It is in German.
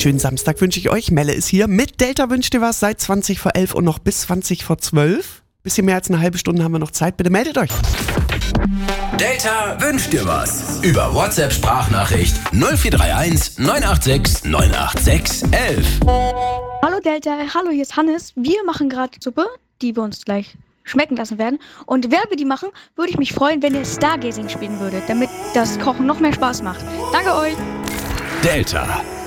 Schönen Samstag wünsche ich euch. Melle ist hier. Mit Delta wünscht ihr was seit 20 vor 11 und noch bis 20 vor 12. Bisschen mehr als eine halbe Stunde haben wir noch Zeit. Bitte meldet euch. Delta wünscht dir was. Über WhatsApp-Sprachnachricht 0431 986 986 11. Hallo Delta, hallo, hier ist Hannes. Wir machen gerade Suppe, die wir uns gleich schmecken lassen werden. Und während wir die machen, würde ich mich freuen, wenn ihr Stargazing spielen würdet, damit das Kochen noch mehr Spaß macht. Danke euch. Delta.